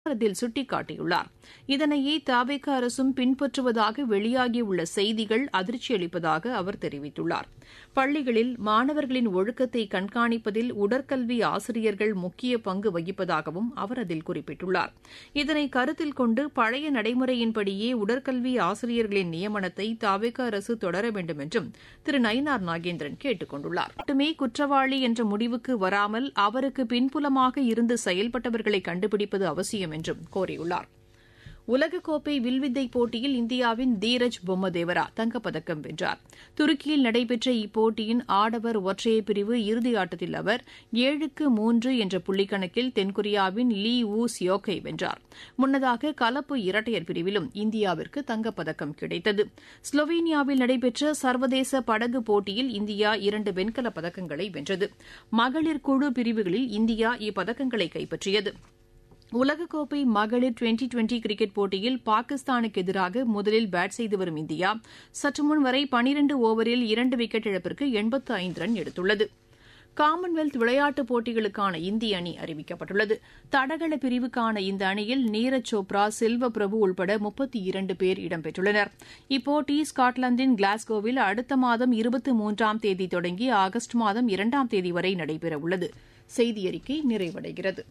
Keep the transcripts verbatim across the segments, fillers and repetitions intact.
அதில் சுட்டிக்காட்டியுள்ளார். இதனையே தவேக அரசும் பின்பற்றுவதாக வெளியாகியுள்ள செய்திகள் அதிர்ச்சியளிப்பதாக அவர் தெரிவித்துள்ளார். பள்ளிகளில் மாணவர்களின் ஒழுக்கத்தை கண்காணிப்பதில் உடற்கல்வி ஆசிரியர்கள் முக்கிய பங்கு வகிப்பதாகவும் அவர் அதில் குறிப்பிட்டுள்ளார். இதனை கருத்தில் கொண்டு பழைய நடைமுறையின்படியே உடற்கல்வி ஆசிரியர்களின் நியமனத்தை தவேக அரசு தொடர வேண்டும் என்றும் திரு நயினார் நாகேந்திரன் கேட்டுக் கொண்டுள்ளார். மட்டுமே குற்றவாளி என்ற முடிவுக்கு வராமல் அவருக்கு பின்புலமாக இருந்து செயல்பட்டவர்களை கண்டுபிடிப்பது அவசியம் என்றும் கோரியுள்ளார். உலகக்கோப்பை வில்வித்தை போட்டியில் இந்தியாவின் தீரஜ் பொம்மதேவரா தங்கப்பதக்கம் வென்றார். துருக்கியில் நடைபெற்ற இப்போட்டியின் ஆடவர் ஒற்றையர் பிரிவு இறுதியாட்டத்தில் அவர் ஏழுக்கு மூன்று என்ற புள்ளிக்கணக்கில் தென்கொரியாவின் லீ வூ சியோக்கை வென்றார். முன்னதாக கலப்பு இரட்டையர் பிரிவிலும் இந்தியாவிற்கு தங்கப்பதக்கம் கிடைத்தது. ஸ்லோவேனியாவில் நடைபெற்ற சர்வதேச படகு போட்டியில் இந்தியா இரண்டு வெண்கலப் பதக்கங்களை வென்றது. மகளிர் குழு பிரிவுகளில் இந்தியா இப்பதக்கங்களை கைப்பற்றியது. உலகக்கோப்பை மகளிர் டுவெண்டி டுவெண்டி கிரிக்கெட் போட்டியில் பாகிஸ்தானுக்கு எதிராக முதலில் பேட் செய்து வரும் இந்தியா சற்றுமுன் வரை பனிரண்டு ஓவரில் இரண்டு விக்கெட் இழப்பிற்கு எண்பத்து ஐந்து ரன் எடுத்துள்ளது. காமன்வெல்த் விளையாட்டுப் போட்டிகளுக்கான இந்திய அணி அறிவிக்கப்பட்டுள்ளது. தடகள பிரிவுக்கான இந்த அணியில் நீரஜ் சோப்ரா, செல்வ பிரபு உள்பட முப்பத்தி இரண்டு பேர் இடம்பெற்றுள்ளனர். இப்போட்டி ஸ்காட்லாந்தின் கிளாஸ்கோவில் அடுத்த மாதம் இருபத்தி மூன்றாம் தேதி தொடங்கி ஆகஸ்ட் மாதம் இரண்டாம் தேதி வரை நடைபெறவுள்ளது. செய்தியறிக்கை நிறைவடைகிறது.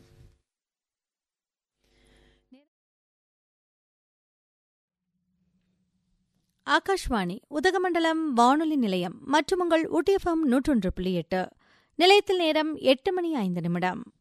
ஆகாஷ்வாணி உதகமண்டலம் வானொலி நிலையம் மற்றும் உங்கள் ஊட்டி எஃப்எம் நூற்றொன்று புள்ளி எட்டு நிலையத்தில் நேரம் எட்டு மணி ஐந்து நிமிடம்.